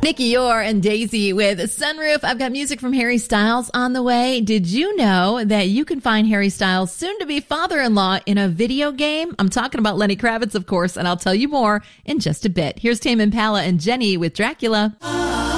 Mickey Orr and Daisy with Sunroof. I've got music from Harry Styles on the way. Did you know that you can find Harry Styles' soon-to-be father-in-law in a video game? I'm talking about Lenny Kravitz, of course, and I'll tell you more in just a bit. Here's Tame Impala and Jenny with Dracula.